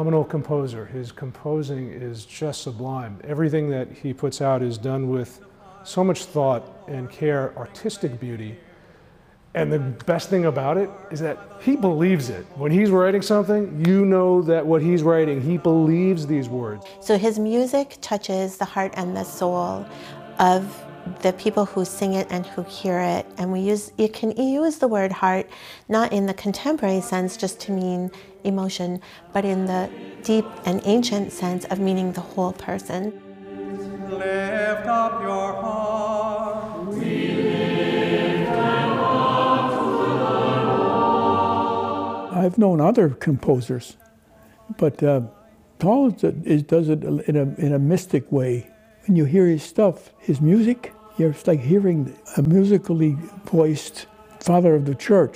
phenomenal composer. His composing is just sublime. Everything that he puts out is done with so much thought and care, artistic beauty. And the best thing about it is that he believes it. When he's writing something, you know that what he's writing, he believes these words. So his music touches the heart and the soul of the people who sing it and who hear it. And you can use the word heart not in the contemporary sense just to mean emotion, but in the deep and ancient sense of meaning the whole person. Lift up your heart. I've known other composers, but Paul does it in a mystic way. When you hear his stuff, his music, it's like hearing a musically voiced father of the church.